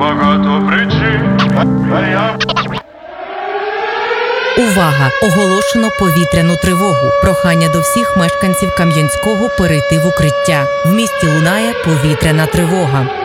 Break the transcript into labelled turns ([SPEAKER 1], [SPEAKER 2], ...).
[SPEAKER 1] багато причин, а я...
[SPEAKER 2] Увага! Оголошено повітряну тривогу. Прохання до всіх мешканців Кам'янського перейти в укриття. В місті лунає повітряна тривога.